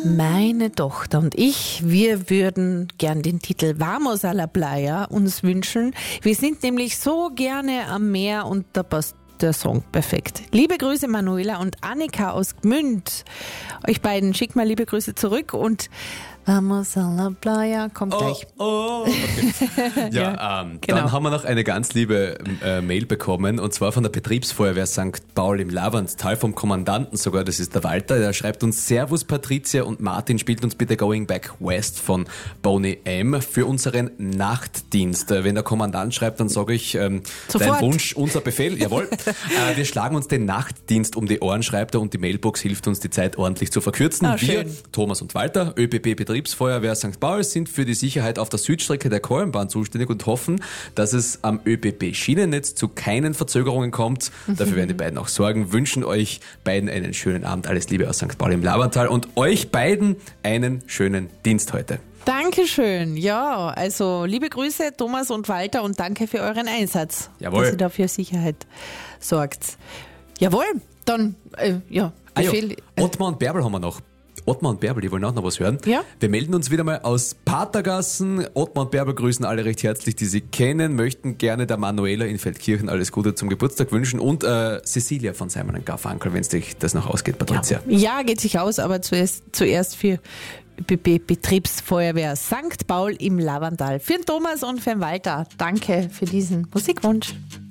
Meine Tochter und ich, wir würden gern den Titel Vamos a la Playa uns wünschen. Wir sind nämlich so gerne am Meer und da passt der Song perfekt. Liebe Grüße Manuela und Annika aus Gmünd. Euch beiden schickt mal liebe Grüße zurück und Vamos a la Playa kommt gleich. Okay. Ja, genau. Dann haben wir noch eine ganz liebe Mail bekommen und zwar von der Betriebsfeuerwehr St. Paul im Laverntal, vom Kommandanten sogar, das ist der Walter, der schreibt uns: Servus Patricia und Martin, spielt uns bitte Going Back West von Boney M. für unseren Nachtdienst. Wenn der Kommandant schreibt, dann sage ich, dein Wunsch, unser Befehl, jawohl. Wir schlagen uns den Nachtdienst um die Ohren, schreibt er, und die Mailbox hilft uns, die Zeit ordentlich zu verkürzen. Wir, Thomas und Walter, ÖBB Betriebsfeuerwehr St. Paul, sind für die Sicherheit auf der Südstrecke der Kollenbahn zuständig und hoffen, dass es am ÖBB-Schienennetz zu keinen Verzögerungen kommt. Dafür werden die beiden auch sorgen. Wünschen euch beiden einen schönen Abend. Alles Liebe aus St. Paul im Laverntal und euch beiden einen schönen Dienst heute. Dankeschön. Ja, also liebe Grüße Thomas und Walter und danke für euren Einsatz. Jawohl. Dass ihr da für Sicherheit sorgt. Jawohl, dann, Befehl. Ottmar und Bärbel haben wir noch. Ottmar und Bärbel, die wollen auch noch was hören. Ja. Wir melden uns wieder mal aus Patergassen. Ottmar und Bärbel grüßen alle recht herzlich, die sie kennen, möchten gerne der Manuela in Feldkirchen alles Gute zum Geburtstag wünschen und Cecilia von Simon & Garfunkel, wenn es dich das noch ausgeht, Patricia. Ja, geht sich aus, aber zuerst für ÖBB Betriebsfeuerwehr St. Paul im Laverntal. Für den Thomas und für den Walter. Danke für diesen Musikwunsch.